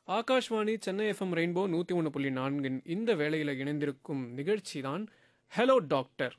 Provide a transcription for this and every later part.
Akashvani Chennai FM rainbow 101.4 இந்த வேளையில் இணைந்திருக்கும் நிகழ்ச்சி தான் ஹலோ டாக்டர்.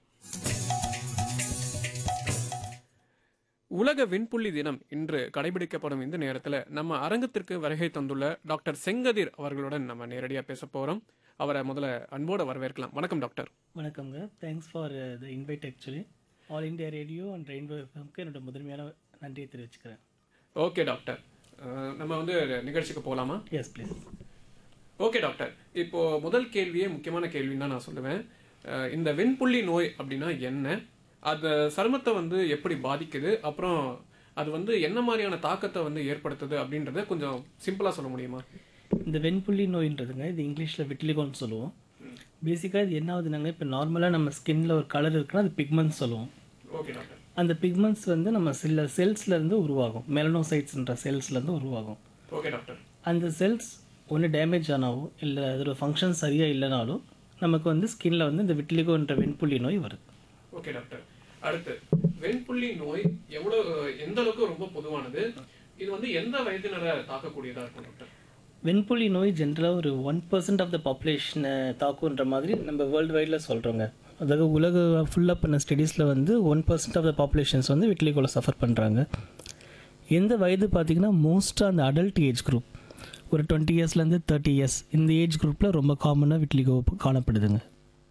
உலக விண்புள்ளி தினம் இன்று கடைபிடிக்கப்படும் இந்த நேரத்தில் நம்ம அரங்கத்திற்கு வருகை தந்துள்ள டாக்டர் செங்கதிர் அவர்களுடன் நம்ம நேரடியாக பேச போகிறோம். அவரை முதல்ல அன்போடு வரவேற்கலாம். வணக்கம் டாக்டர். வணக்கங்க. Thanks for the invite. Actually all India radio and rainbow எஃப்எம்க்கு என்னோட முதன்மையான நன்றியை தெரிவிச்சுக்கிறேன். ஓகே டாக்டர், நம்ம நிகழ்ச்சிக்கு போகலாமா? Yes please. ஓகே டாக்டர், இப்போது முதல் கேள்வியே முக்கியமான கேள்வின்னு தான் நான் சொல்லுவேன். இந்த வெண்புள்ளி நோய் அப்படின்னா என்ன, அது சருமத்தை எப்படி பாதிக்குது, அப்புறம் அது என்ன மாதிரியான தாக்கத்தை ஏற்படுத்துது அப்படின்றத கொஞ்சம் சிம்பிளாக சொல்ல முடியுமா? இந்த வெண்புள்ளி நோயின்றதுங்க, இது இங்கிலீஷில் விட்லிகோன்னு சொல்லுவோம். பேசிக்காக இது என்ன ஆகுதுனாங்க, இப்போ நார்மலாக நம்ம ஸ்கின்ல ஒரு கலர் இருக்குன்னா அது பிக்மெண்ட்ஸ் சொல்லுவோம். Okay doctor. அந்த பிக்மெண்ட்ஸ் நம்ம சில செல்ஸ்லேருந்து உருவாகும், மெலனோசைட்ஸ்ன்ற செல்ஸ்லேருந்து உருவாகும். Okay doctor. அந்த செல்ஸ் ஒன்று டேமேஜ் ஆனாவோ இல்லை அதோட ஃபங்க்ஷன் சரியாக இல்லைனாலும் நமக்கு ஸ்கின்ல இந்த விட்லிகோன்ற வெண்புள்ளி நோய் வருது. Okay doctor. அடுத்து, வெண்புள்ளி நோய் எந்த அளவுக்கு ரொம்ப பொதுவானது, இது எந்த வயதினரை தாக்கக்கூடியதாக இருக்கும் டாக்டர்? வெண்புள்ளி நோய் ஜென்ரலாக ஒரு 1% ஆஃப் த பாப்புலேஷனை தாக்குன்ற மாதிரி நம்ம வேர்ல்டு வைடில் சொல்கிறோங்க. அதாவது உலக ஃபுல்லாக பண்ண ஸ்டடீஸில் 1% ஆஃப் த பாப்புலேஷன்ஸ் விட்லிகோவில் சஃபர் பண்ணுறாங்க. எந்த வயது பார்த்திங்கன்னா மோஸ்ட்டாக அந்த அடல்ட் ஏஜ் குரூப், ஒரு 20 இயர்ஸ்லேருந்து 30 இயர்ஸ் இந்த ஏஜ் குரூப்பில் ரொம்ப காமனாக விட்லிகோ காணப்படுதுங்க.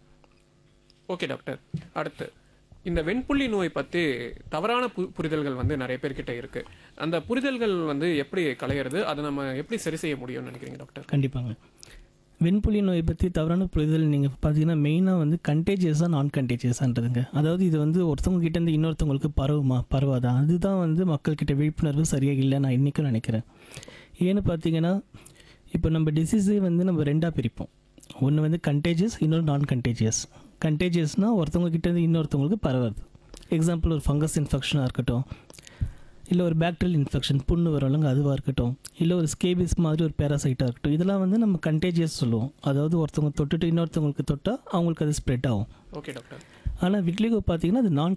Okay doctor. அடுத்து, இந்த வெண்புள்ளி நோய் பற்றி தவறான புரிதல்கள் நிறைய பேர்கிட்ட இருக்குது. அந்த புரிதல்கள் எப்படி களையிறது, அதை நம்ம எப்படி சரி செய்ய முடியும்னு நினைக்கிறீங்க டாக்டர்? கண்டிப்பாங்க. வெண்புள்ளி நோயை பற்றி தவறான புரிதல் நீங்கள் பார்த்தீங்கன்னா மெயினாக கண்டேஜியஸாக நான் கண்டேஜியஸான்றதுங்க. அதாவது இது ஒருத்தவங்க கிட்டேருந்து இன்னொருத்தவங்களுக்கு பரவாதா, அதுதான் மக்கள்கிட்ட விழிப்புணர்வு சரியாக இல்லை நான் இன்றைக்கும் நினைக்கிறேன். ஏன்னு பார்த்தீங்கன்னா இப்போ நம்ம டிசீஸே நம்ம ரெண்டாக பிரிப்போம். ஒன்று கண்டேஜியஸ், இன்னொரு நான் கண்டேஜியஸ். கண்டேஜியஸ்னால் ஒருத்தவங்க கிட்டேருந்து இன்னொருத்தவங்களுக்கு பரவாது. எக்ஸாம்பிள் ஒரு ஃபங்கஸ் இன்ஃபெக்ஷனாக இருக்கட்டும், இல்லை ஒரு பேக்டீரியல் இன்ஃபெக்ஷன் புண்ணு வரவங்க அதுவாக இருக்கட்டும், இல்லை ஒரு ஸ்கேபிஸ் மாதிரி ஒரு பேராசைட்டாக இருக்கட்டும், இதெல்லாம் நம்ம கண்டேஜியஸ் சொல்லுவோம். அதாவது ஒருத்தவங்க தொட்டுட்டு இன்னொருத்தவங்களுக்கு தொட்டால் அவங்களுக்கு அது ஸ்ப்ரெட் ஆகும். Okay doctor. ஆனால் விட்லிகோ பார்த்தீங்கன்னா அது நான்